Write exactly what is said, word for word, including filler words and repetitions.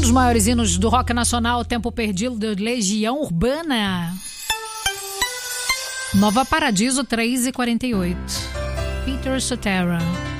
dos maiores hinos do rock nacional, Tempo Perdido, de Legião Urbana. Nova Paradiso, três e quarenta e oito. Peter Cetera.